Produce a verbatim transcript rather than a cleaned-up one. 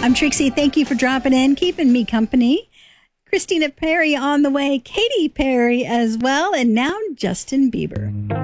I'm Trixie. Thank you for dropping in, keeping me company. Christina Perri on the way, Katy Perry as well, and now Justin Bieber.